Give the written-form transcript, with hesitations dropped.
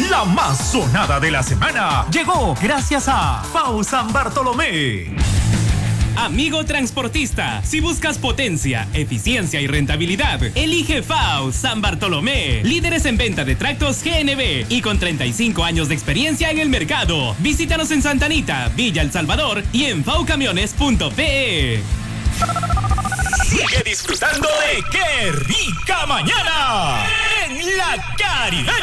La más sonada de la semana llegó gracias a FAO San Bartolomé. Amigo transportista, si buscas potencia, eficiencia y rentabilidad, elige FAO San Bartolomé. Líderes en venta de tractos GNB y con 35 años de experiencia en el mercado. Visítanos en Santa Anita, Villa El Salvador y en faocamiones.pe. Sigue disfrutando de ¡Qué rica mañana! En La Caribe.